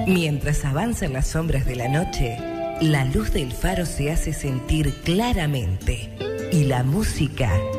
Mientras avanzan las sombras de la noche, la luz del faro se hace sentir claramente y la música